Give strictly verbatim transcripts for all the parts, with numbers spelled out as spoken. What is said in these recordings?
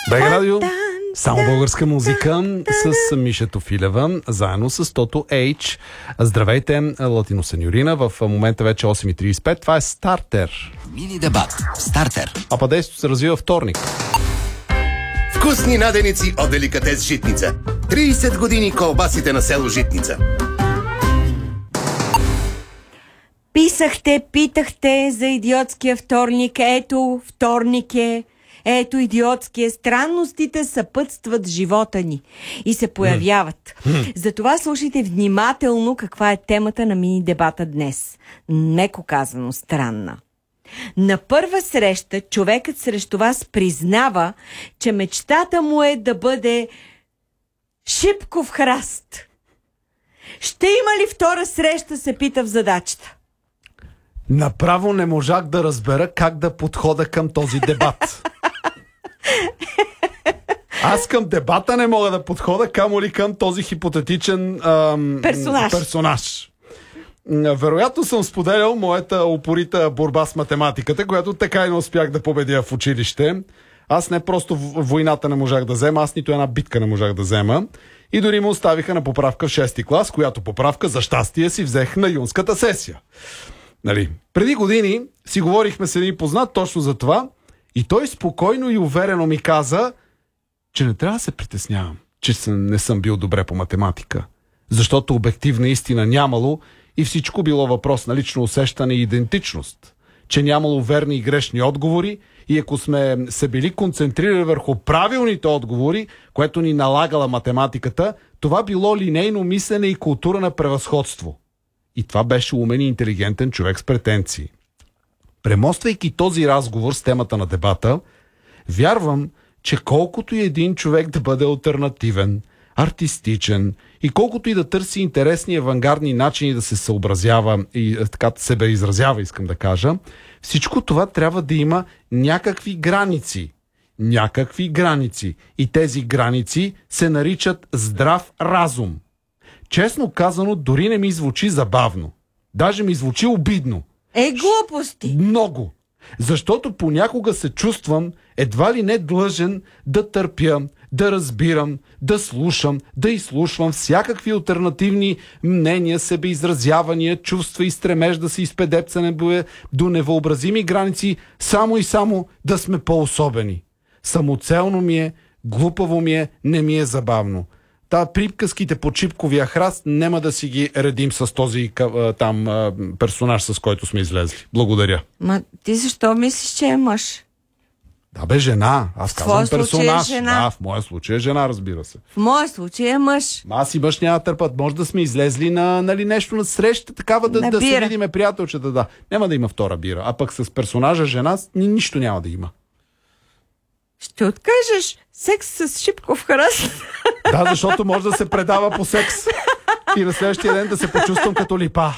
БГ Радио, само българска музика с Миша Тофилева, заедно с Тото H. Здравейте, Латино Сеньорина, в момента вече осем и тридесет и пет. Това е Стартер. Мини дебат. Стартер. А падейството се развива вторник. Вкусни наденици от деликатес Житница. тридесет години колбасите на село Житница. Писахте, питахте за идиотския вторник. Ето, вторник е. Ето, идиотския. Странностите съпътстват живота ни и се появяват. Затова слушайте внимателно каква е темата на мини-дебата днес. Меко казано, странна. На първа среща човекът срещу вас признава, че мечтата му е да бъде шипков храст. Ще има ли втора среща, се пита в задачата. Направо не можах да разбера как да подходя към този дебат. Аз към дебата не мога да подходя, камо ли към този хипотетичен ам, персонаж. персонаж. Вероятно съм споделял моята упорита борба с математиката, която така и не успях да победя в училище. Аз не просто войната не можах да взема, аз нито една битка не можах да взема. И дори му оставиха на поправка в шести клас, която поправка за щастие си взех на юнската сесия. Нали? Преди години си говорихме с един познат точно за това и той спокойно и уверено ми каза, че не трябва да се притеснявам, че съм, не съм бил добре по математика. Защото обективна истина нямало и всичко било въпрос на лично усещане и идентичност. Че нямало верни и грешни отговори и ако сме се били концентрирали върху правилните отговори, което ни налагала математиката, това било линейно мислене и култура на превъзходство. И това беше умен и интелигентен човек с претенции. Премоствайки този разговор с темата на дебата, вярвам, че колкото и един човек да бъде алтернативен, артистичен и колкото и да търси интересни авангардни начини да се съобразява и така себе изразява, искам да кажа, всичко това трябва да има някакви граници. Някакви граници. И тези граници се наричат здрав разум. Честно казано, дори не ми звучи забавно. Даже ми звучи обидно. Е, глупости! Много. Защото понякога се чувствам едва ли не длъжен да търпя, да разбирам, да слушам, да изслушвам всякакви алтернативни мнения, себеизразявания, чувства и стремеж да се изпедепцане до невъобразими граници, само и само да сме по-особени. Самоцелно ми е, глупаво ми е, не ми е забавно. Та приказките по чипковия храст няма да си ги редим с този там персонаж, с който сме излезли. Благодаря. Ма ти защо мислиш, че е мъж? Да бе, жена. Аз казвам персонаж. Е жена. Да, в моя случай е жена, разбира се. В моя случай е мъж. Ма аз и мъж няма търпат. Може да сме излезли на нали, нещо на среща, такава да, да се видиме приятелчета. Да. Няма да има втора бира. А пък с персонажа жена ни, нищо няма да има. Ще откажеш секс с шипков храст? Да, защото може да се предава по секс. И на следващия ден да се почувствам като липа.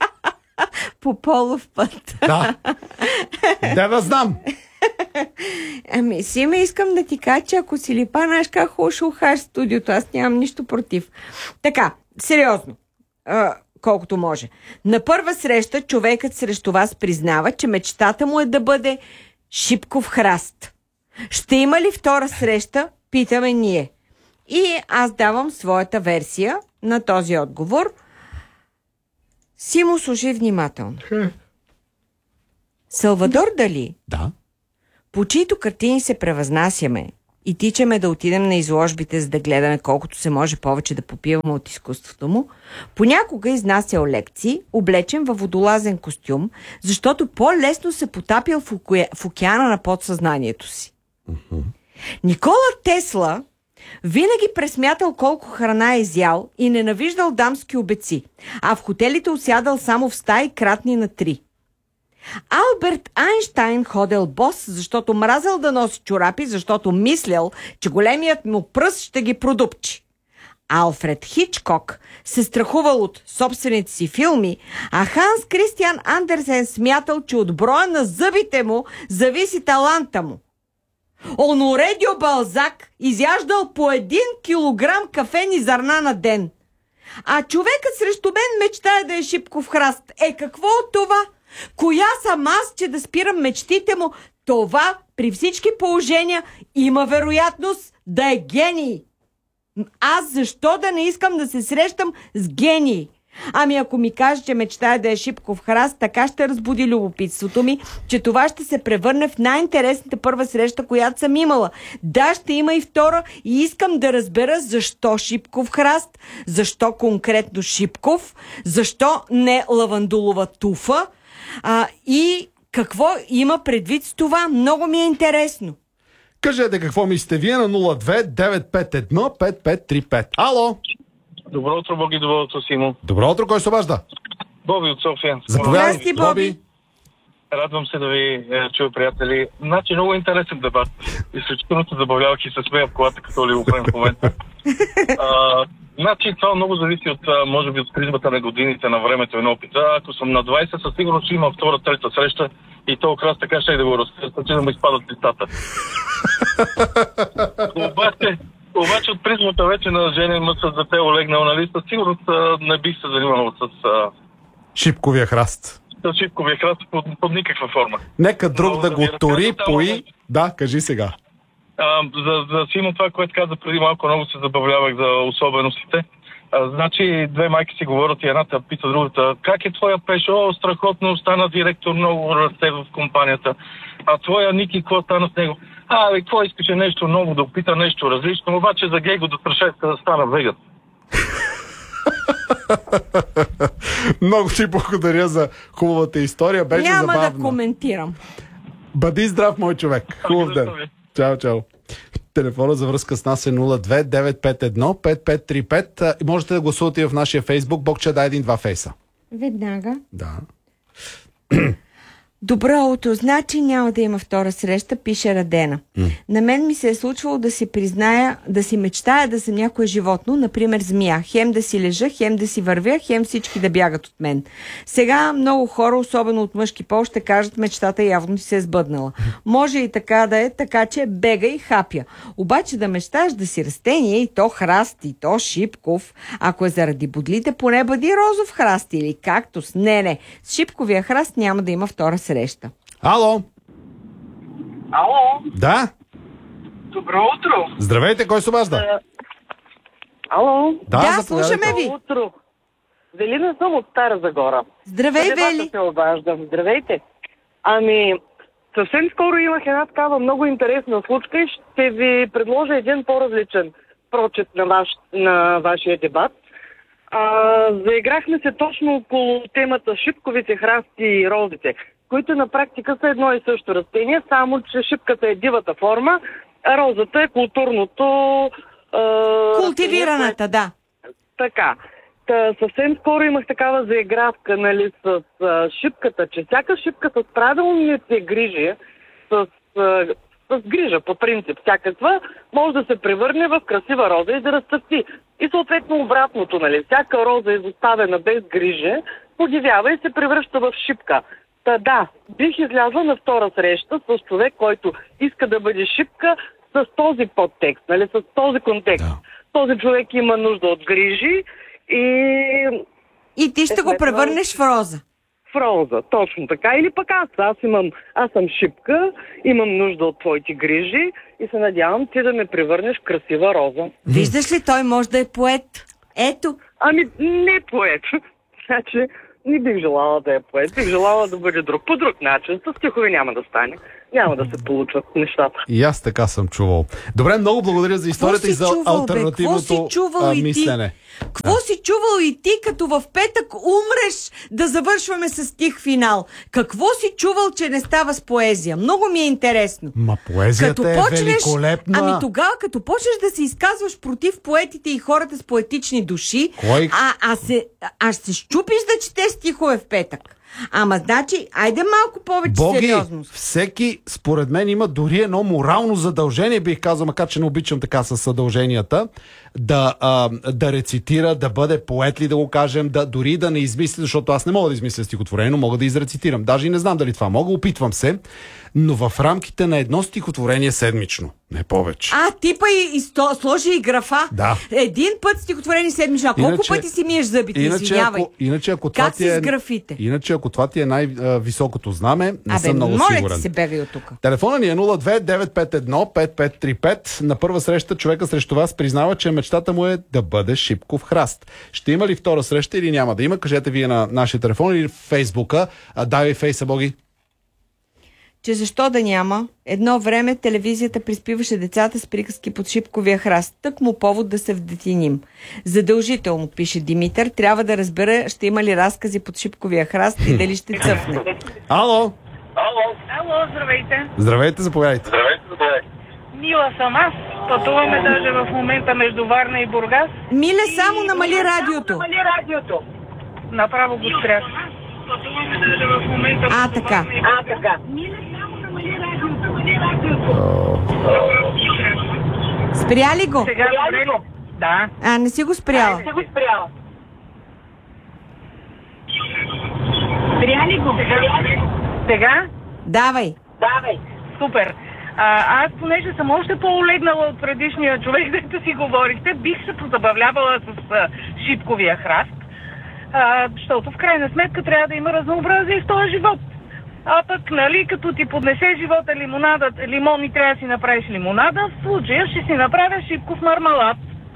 По полов път. Да. Да да знам. Ами си ме искам да ти кажа, че ако си липа, знаеш как хубаво ще ухаш студиото. Аз нямам нищо против. Така, сериозно. А, колкото може. На първа среща човекът срещу вас признава, че мечтата му е да бъде шипков храст. Ще има ли втора среща? Питаме ние. И аз давам своята версия на този отговор. Симо, слушай внимателно. Салвадор Дали, да, по чието картини се превъзнасяме и тичаме да отидем на изложбите, за да гледаме колкото се може повече да попиваме от изкуството му, понякога изнасял лекции, облечен във водолазен костюм, защото по-лесно се потапял в, оке... в океана на подсъзнанието си. Uh-huh. Никола Тесла винаги пресмятал колко храна е изял и ненавиждал дамски обеци, а в хотелите осядал само в стаи кратни на три. Алберт Айнщайн ходел бос, защото мразел да носи чорапи, защото мислял, че големият му пръст ще ги продупчи. Алфред Хичкок се страхувал от собствените си филми, а Ханс Кристиан Андерсен смятал, че от броя на зъбите му зависи таланта му. Оноре Дьо Балзак изяждал по един килограм кафени зърна на ден. А човекът срещу мен мечтае да е шипков храст. Е, какво от това? Коя съм аз, че да спирам мечтите му? Това при всички положения има вероятност да е гений. Аз защо да не искам да се срещам с гении? Ами ако ми каже, че мечтая да е шипков храст, така ще разбуди любопитството ми, че това ще се превърне в най-интересната първа среща, която съм имала. Да, ще има и втора и искам да разбера защо шипков храст, защо конкретно шипков, защо не лавандулова туфа а, и какво има предвид с това. Много ми е интересно. Кажете какво мислите вие на нула две девет пет едно пет пет три пет. Ало! Добро утро, Боги, добро утро, Симо. Добро утро, кой се обажда? Боби от София. Заповядай. Здрасти, Боби. Радвам се да ви е, чуя, приятели. Значи, много интересен дебат. Изключително се забавлявах и се смея в колата, като ли го правим в момента. А, значи, това много зависи от, може би, от призмата на годините, на времето и на опита. Ако съм на двайсет, със сигурност ще има втора, трета среща и то окрас така ще и да го разкръста, че да му изпадат листата. Обаче, Обаче от призмата вече на женен мъсът за те олегнал на листа, сигурно не бих се занимавал с... А... Шипковия храст. С шипковия храст под, под никаква форма. Нека друг Но, да, да го тори, пои... Да, кажи сега. А, за, за Симо това, което каза преди малко, много се забавлявах за особеностите. А, значи, две майки си говорят и едната пита другата: как е твоя пеш? О, страхотно, стана директор, много расте в компанията. А твоя Ники, какво стана с него? А, бе, какво искаше нещо ново, да опита нещо различно, обаче за Гего да страшетка да стана веган. Много ти благодаря за хубавата история. Беше Няма забавна. да коментирам. Бъди здрав, мой човек. Хубав ден. Чао, чао. Телефона за връзка с нас е нула две девет пет едно пет пет три пет. Можете да гласувате и в нашия Фейсбук. Бокче дай един-два фейса. Веднага. Да. Добро утро, значи няма да има втора среща, пише Радена. Mm. На мен ми се е случвало да си призная, да си мечтая да съм някое животно, например змия. Хем да си лежа, хем да си вървя, хем всички да бягат от мен. Сега много хора, особено от мъжки пол, ще кажат, мечтата явно ти се е сбъднала. Може и така да е, така че бега и хапя. Обаче да мечтаеш да си растение, и то храст, и то шипков, ако е заради бодлите, поне бъди розов храст или кактус. Не, не, с шипковия храст няма да има втора среща. Среща. Ало! Ало! Да? Добро утро! Здравейте, кой се обажда? Ало! Да, да слушаме ви! Добро утро! Велина съм от Стара Загора. Здравей, Вели! се обаждам. Здравейте! Ами, съвсем скоро имах една такава много интересна случка и ще ви предложа един по-различен прочет на, ваш, на вашия дебат. А, заиграхме се точно около темата шипковите храсти и розите, които на практика са едно и също растение, само че шипката е дивата форма, а розата е културното... А, Култивираната, да. Така. Та, съвсем скоро имах такава заигравка, нали, с а, шипката, че всяка шипка с правилните грижи, с... А, с грижа, по принцип, всякаква, може да се превърне в красива роза и да разцъфти. И съответно обратното, нали, всяка роза изоставена без грижа, подивява и се превръща в шипка. Та да, бих излязла на втора среща с човек, който иска да бъде шипка с този подтекст, нали, с този контекст. Да. Този човек има нужда от грижи и... И ти ще го превърнеш в роза. В роза, точно така. Или пък аз, аз имам, аз съм шипка, имам нужда от твоите грижи и се надявам ти да ме превърнеш в красива роза. Виждаш ли, той може да е поет. Ето. Ами, не поет. Значи, не бих желала да е поет. Бих желала да бъде друг. По друг начин. С стихове няма да стане. Няма да се получат нещата. И аз така съм чувал. Добре, много благодаря за историята и за чувал, алтернативното а, мислене. Какво си чувал и ти, като в петък умреш да завършваме с стих финал? Какво си чувал, че не става с поезия? Много ми е интересно. Ма поезията като е почнеш, великолепна. Ами тогава, като почнеш да се изказваш против поетите и хората с поетични души, Кой? а, а, се, а ще щупиш да чете стихове в петък. Ама значи, айде малко повече Боги, сериозност. всеки, според мен, има дори едно морално задължение, бих казал, макар че не обичам така с задълженията, да, а, да рецитира, да бъде поет ли да го кажем, да, дори да не измисли, защото аз не мога да измисля стихотворение, но мога да изрецитирам. Даже и не знам дали това мога, опитвам се. но в рамките на едно стихотворение седмично. Не повече. А, типа и, и сто, сложи и графа. Да. Един път стихотворение седмично. А колко Иначе- пъти си миеш зъбите? Иначе Извинявай. ако, иначе, ако това Как ти си е, с графите? иначе, ако това ти е най-високото знаме, не Абе, съм много моля сигурен. ти се, бегай от тук. Телефона ни е нула две девет пет едно пет пет три пет. На първа среща човека срещу вас признава, че мечтата му е да бъде шипков храст. Ще има ли втора среща или няма да има? Кажете вие на нашия телефон или в Фейсбука. А, давай Фейса, Боги. Че защо да няма? Едно време телевизията приспиваше децата с приказки под шипковия храст. Тък му повод да се вдетиним. Задължително, пише Димитър, трябва да разбера ще има ли разкази под шипковия храст и дали ще цъфне. Ало! Ало. Ало, здравейте. Здравейте, заповядайте. Здравейте, здравейте. Мила съм аз. Пътуваме даже в момента между Варна и Бургас. Миле, само намали радиото. Намали радиото. Направо го спрях. Пътуваме даже в момента А, между така. Варна и Бургас. А, така. Миле, само намали радиото. Намали радиото. Спря ли го? Сега спря го? Да. А, не си го спряла. Не си го спряла. Спря ли го? Сега? Давай. Давай. Супер. А, аз, понеже съм още по-олегнала от предишния човек, дето си говорихте, бих се позабавлявала с а, шипковия храст, а, защото в крайна сметка трябва да има разнообразие в този живот. А пък, нали, като ти поднесе живота лимонада, лимон и трябва да си направиш лимонада, в случая ще си направя шипков мармалад.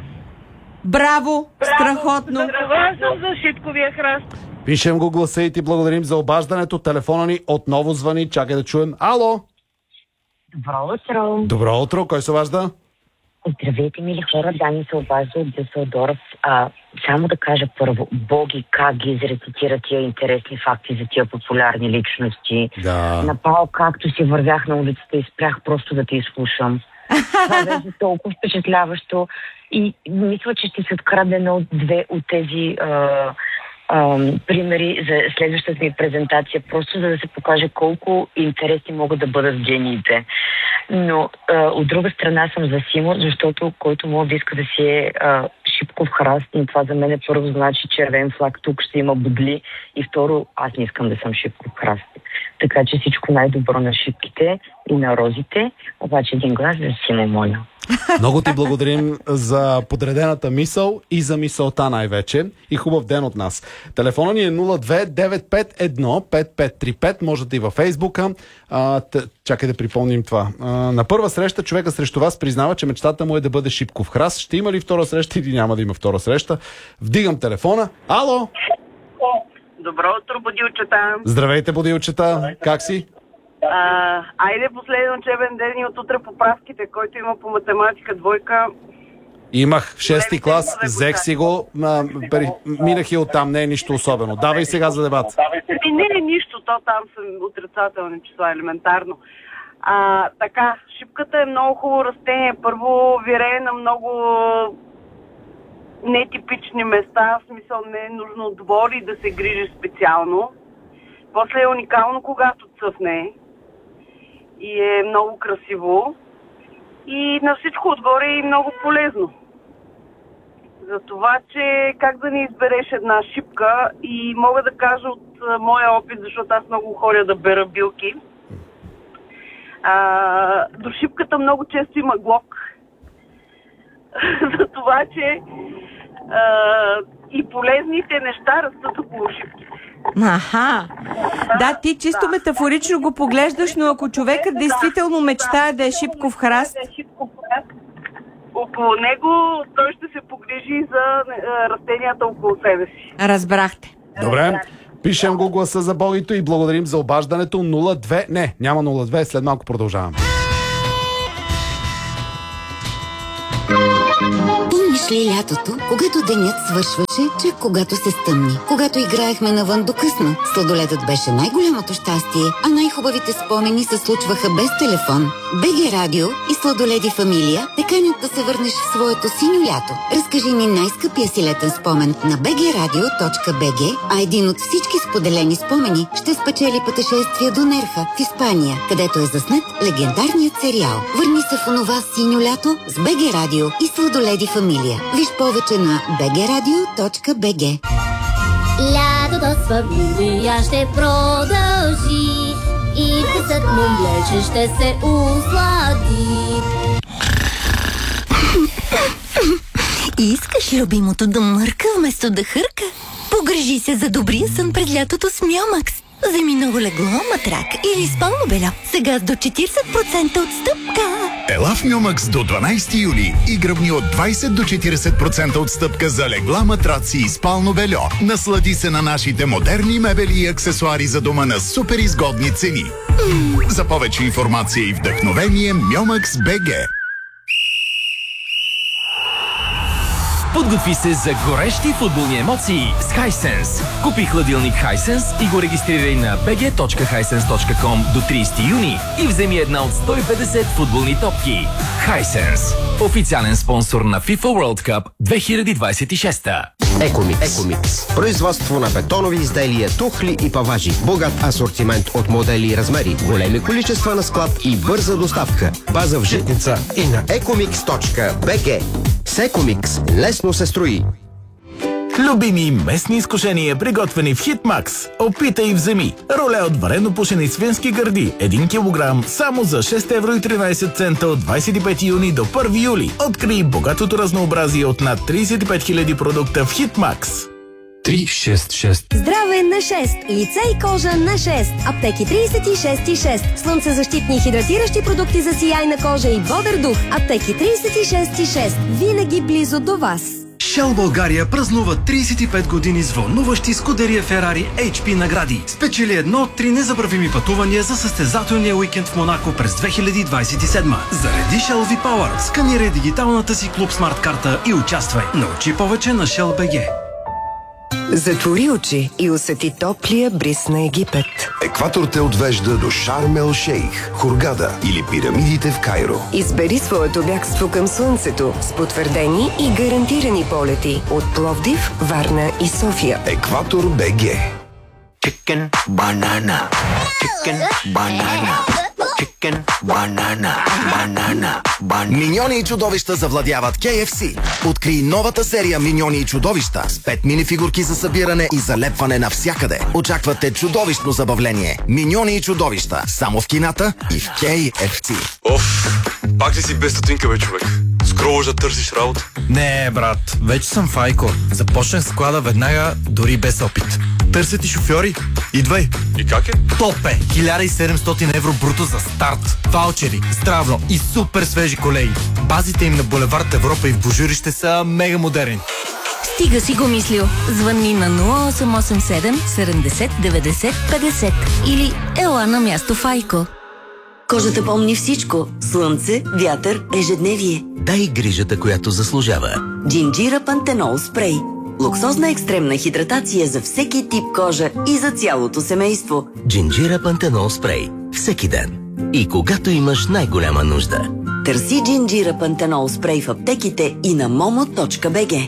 Браво! Страхотно! За това съм за шипковия храст. Пишем го гласа и ти благодарим за обаждането. Телефона ни отново звъни. Чакай да чуем. Ало! Добро утро! Добро утро. Кой се обажда? Здравейте, мили хора, Дани се обажда от Дюсселдорф. А, само да кажа първо, Боги, как ги изрецитира тия интересни факти за тия популярни личности. Да. Направо както си вървях на улицата и спрях просто да те изслушам. Това беше толкова впечатляващо и мисля, че ще се открадне едно от две от тези а, а, примери за следващата ми презентация, просто за да се покаже колко интересни могат да бъдат гениите. Но а, от друга страна съм за Симо, защото който може да иска да си е а, шипков храст, но това за мен е първо значи червен флаг, тук ще има бодли и второ, аз не искам да съм шипков храст. Така че всичко най-добро на шипките и на розите, обаче един глас за Симо, моля. Много ти благодарим за подредената мисъл и за мисълта най-вече. И хубав ден от нас. Телефона ни е нула две девет пет едно пет пет три пет. Можете и във Фейсбука. А, т- чакай да припомним това. А, на първа среща човека срещу вас признава, че мечтата му е да бъде шипков храст. Ще има ли втора среща или няма да има втора среща? Вдигам телефона. Ало! Добро утро, будилчета. Здравейте, будилчета. Как си? А, айде последен учебен ден и от утре поправките, който има по математика двойка. Имах в шести клас, взех си го, а, при, минах и оттам, не е нищо особено. Давай сега за дебат. И не е нищо, то там са отрицателни числа, елементарно. А, така, шипката е много хубаво растение. Първо вирее на много нетипични места, в смисъл не е нужно двор и да се грижи специално. После е уникално, когато цъфне и е много красиво и на всичко отгоре е и много полезно. За това, че как да не избереш една шипка и мога да кажа от а, моя опит, защото аз много ходя да бера билки. А, до шипката много често има глок. За това, че а, и полезните неща растат около шипките. Аха. Да, ти чисто метафорично го поглеждаш, но ако човекът действително мечтае да е шипков храст, около него той ще се погрижи за а, растенията около себе си. разбрахте. Добре. Пишем го гласа за Богито и благодарим за обаждането. нула две Не, няма нула две след малко продължаваме. Помниш ли лятото, когато денят свършваше, че когато се стъмни? Когато играехме навън до късно, сладоледът беше най-голямото щастие, а най-хубавите спомени се случваха без телефон. БГ Радио и Сладоледи Фамилия те канят да се върнеш в своето синьо лято. Разкажи ни най-скъпия си летен спомен на би джи радио точка би джи, а един от всички споделени спомени ще спечели пътешествие до Нерха в Испания, където е заснет легендарният сериал. Върни се в онова синьо лято с БГ Радио и Сладоледи Фамилия. Виж повече на би джи радио точка би джи. Лятото с фамилия ще продължи и вкусът му млечен ще се услади. Искаш любимото да мърка вместо да хърка? Погрижи се за добрия сън през лятото с Миомакс. Вземи ново легло, матрак или спално бельо. Сега с до четиридесет процента отстъпка. Ела в Миомакс до дванайсети юли и гръбни от двайсет до четиридесет процента отстъпка за легла, матраци и спално бельо. Наслади се на нашите модерни мебели и аксесуари за дома на супер изгодни цени. Mm. За повече информация и вдъхновение Миомакс БГ. Подготви се за горещи футболни емоции с Hisense. Купи хладилник Hisense и го регистрирай на би джи точка хайсенс точка ком до трийсети юни и вземи една от сто и петдесет футболни топки. Hisense. Официален спонсор на FIFA World Cup две хиляди двайсет и шеста. Екомикс. Екомикс. Производство на бетонови изделия, тухли и паважи. Богат асортимент от модели и размери. Големи количества на склад и бърза доставка. База в Житница и на екомикс точка би джи. С Екомикс лесно се строи. Любими местни изкушения, приготвени в Хитмакс. Опитай и вземи. Роле от варено пушени свински гърди. един килограм само за шест евро и тринайсет цента от двайсет и пети юни до първи юли. Открий богатото разнообразие от над трийсет и пет хиляди продукта в Хитмакс. три шест шест. Здраве на шест. Лице и кожа на шест. Аптеки трийсет и шест и шест. Слънцезащитни и хидратиращи продукти за сияйна кожа и бодър дух. Аптеки трийсет и шест и шест. Винаги близо до вас. Shell България празнува трийсет и пет години с вълнуващи Скудерия Ферари Ейч Пи награди. Спечели едно от три незабравими пътувания за състезателния уикенд в Монако през две хиляди двайсет и седма. Зареди Shell V-Power, сканирай дигиталната си Клуб Смарт карта и участвай. Научи повече на Shell би джи. Затвори очи и усети топлия бриз на Египет. Екватор те отвежда до Шарм ел Шейх, Хургада или пирамидите в Кайро. Избери своето бягство към слънцето с потвърдени и гарантирани полети от Пловдив, Варна и София. Екватор БГ. Chicken banana. Chicken banana. Chicken banana. Banana. Banana. Миньони и чудовища завладяват кей еф си. Открий новата серия Миньони и чудовища с пет минифигурки за събиране и залепване навсякъде. Очаквате чудовищно забавление. Миньони и чудовища. Само в кината и в кей еф си. Оф, пак ли си без стотинка, бе, човек? Скролваш да търсиш работа? Не, брат, вече съм в Айко. Започнах склада веднага, дори без опит. Търсят и шофьори. Идвай. И как е? Топ е! хиляда и седемстотин евро бруто за старт. Ваучери, здравно и супер свежи колеги. Базите им на булевард Европа и в Божурище са мега модерни. Стига си го мислил. Звънни на нула осем осем седем седемдесет деветдесет петдесет или ела на място в Айко. Кожата помни всичко. Слънце, вятър, ежедневие. Дай грижата, която заслужава. Джинджира Пантенол спрей. Луксозна екстремна хидратация за всеки тип кожа и за цялото семейство. Джинджира Пантенол спрей. Всеки ден. И когато имаш най-голяма нужда. Търси Джинджира Пантенол спрей в аптеките и на момо точка би джи.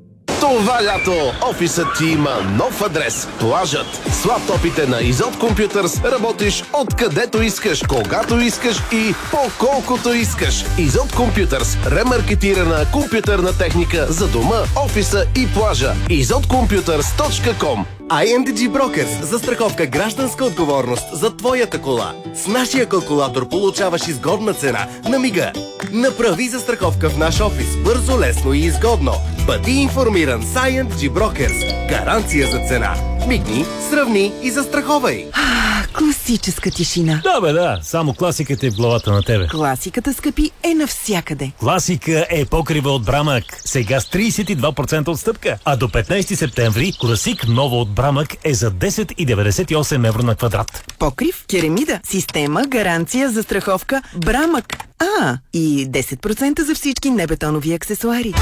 Това лято офисът ти има нов адрес. Плажът. С лаптопите на Изот Computers работиш откъдето искаш, когато искаш и по колкото искаш. Изот Computers. Ремаркетирана компютърна техника за дома, офиса и плажа. изот компютърс точка ком. ай ен ди джи Brokers. Застраховка гражданска отговорност за твоята кола. С нашия калкулатор получаваш изгодна цена на мига. Направи застраховка в наш офис. Бързо, лесно и изгодно. Бъди информиран с ай ен ди джи Brokers. Гаранция за цена. Мигни, сравни и застраховай. Класическа тишина. Да, бе, да. Само класиката е в главата на тебе. Класиката, скъпи, е навсякъде. Класика е покрива от Брамък. Сега с трийсет и два процента отстъпка. А до петнайсети септември класик ново от Брамък е за десет цяло деветдесет и осем евро на квадрат. Покрив, керамида, система, гаранция, застраховка, Брамък. А, и десет процента за всички небетонови аксесуари.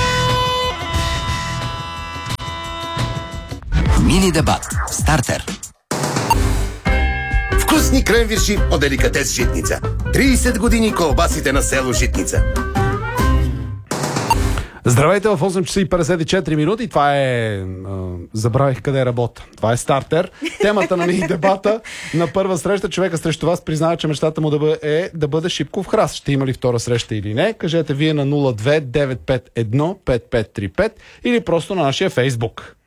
Мини дебат. Стартер. Вкусни кренвирши от деликатес Житница. трийсет години колбасите на село Житница. Здравейте, в осем часа и петдесет и четири минути. Това е... А, забравих къде работя. Това е Стартер. Темата на мини дебата на първа среща. Човека срещу вас признава, че мечтата му да бъде, е да бъде Шипков храст. Ще има ли втора среща или не? Кажете вие на нула две девет пет едно пет пет три пет или просто на нашия Фейсбук.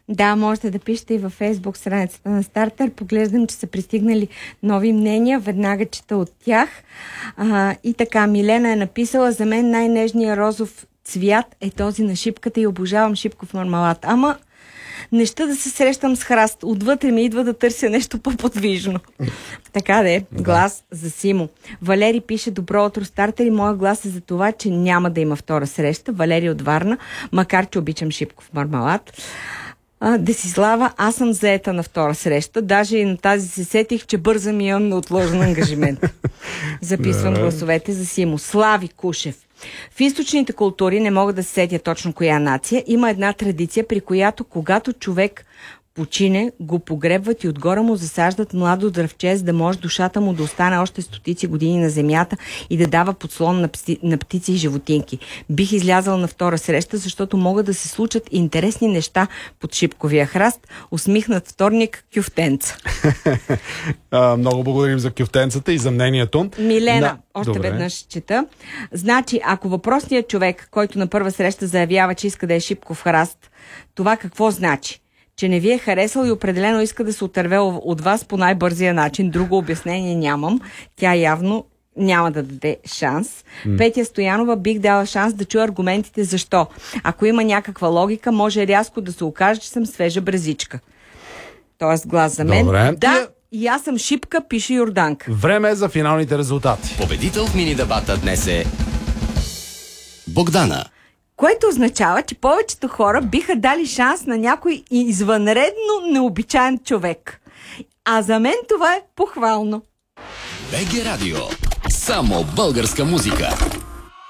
Да, можете да пишете и във Фейсбук страницата на Стартър. Поглеждам, че са пристигнали нови мнения. Веднага чета от тях. А, и така, Милена е написала: за мен най-нежният розов цвят е този на шипката и обожавам шипков мармалад. Ама не ще да се срещам с храст. Отвътре ми идва да търся нещо по-подвижно. Така де, глас за Симо. Валери пише: добро утро, Стартър, и моя глас е за това, че няма да има втора среща. Валери от Варна, макар че обичам шипков мармалад. А, Десислава: аз съм заета на втора среща. Даже и на тази се сетих, че бързам и имам неотложен ангажимент. Записвам гласовете за Симо. Слави Кушев: в източните култури, не мога да се сетя точно коя нация, има една традиция, при която когато човек почине, го погребват и отгоре му засаждат младо дръвче, за да може душата му да остане още стотици години на земята и да дава подслон на, пси, на птици и животинки. Бих излязала на втора среща, защото могат да се случат интересни неща под шипковия храст. Усмихнат вторник, кюфтенца. Много благодарим за кюфтенцата и за мнението. Милена, да, още добре. веднъж чета. Значи, ако въпросният човек, който на първа среща заявява, че иска да е шипков храст, това какво значи? Че не ви е харесал и определено иска да се отърве от вас по най-бързия начин. Друго обяснение нямам. Тя явно няма да даде шанс. Mm. Петя Стоянова: бих дала шанс да чуя аргументите защо. Ако има някаква логика, може рязко да се окаже, че съм свежа брезичка. Тоест глас за мен. Добре. Да, и аз съм шипка, пише Йорданка. Време е за финалните резултати. Победител в мини-дебата днес е Богдана. Което означава, че повечето хора биха дали шанс на някой извънредно необичаен човек. А за мен това е похвално. БГ Радио. Само българска музика.